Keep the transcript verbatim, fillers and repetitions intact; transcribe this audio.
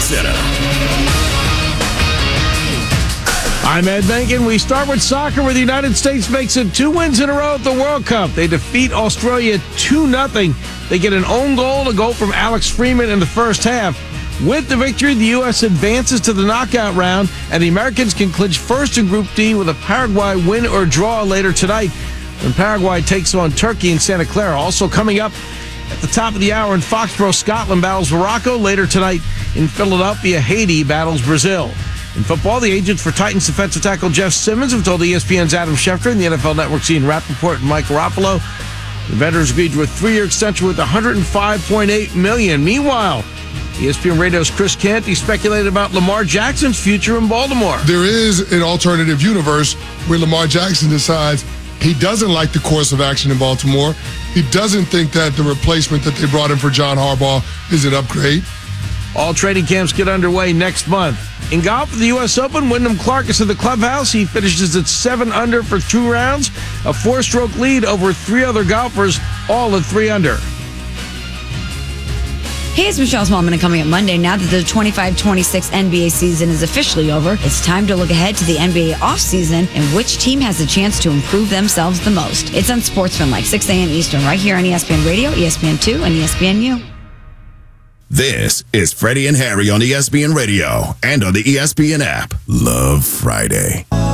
Center. I'm Ed Benkin. We start with soccer, where the United States makes it two wins in a row at the World Cup. They defeat Australia two nothing. They get an own goal, a goal from Alex Freeman in the first half. With the victory, the U S advances to the knockout round, and the Americans can clinch first in Group D with a Paraguay win or draw later tonight, when Paraguay takes on Turkey in Santa Clara. Also coming up at the top of the hour in Foxborough, Scotland battles Morocco. Later tonight in Philadelphia, Haiti battles Brazil. In football, the agents for Titans defensive tackle Jeff Simmons have told E S P N's Adam Schefter and the N F L Network's Ian Rappaport and Mike Garoppolo the veterans agreed to a three-year extension with one hundred five point eight million dollars. Meanwhile, E S P N Radio's Chris Canty speculated about Lamar Jackson's future in Baltimore. There is an alternative universe where Lamar Jackson decides he doesn't like the course of action in Baltimore. He doesn't think that the replacement that they brought in for John Harbaugh is an upgrade. All training camps get underway next month. In golf, the U S Open, Wyndham Clark is in the clubhouse. He finishes at seven under for two rounds, a four-stroke lead over three other golfers, all at three under. Hey, it's Michelle Smallman, and coming up Monday, now that the twenty-five twenty-six N B A season is officially over, it's time to look ahead to the N B A offseason and which team has a chance to improve themselves the most. It's on Sportsmanlike, six a.m. Eastern, right here on E S P N Radio, E S P N two, and E S P N U. This is Freddie and Harry on E S P N Radio and on the E S P N app. Love Friday.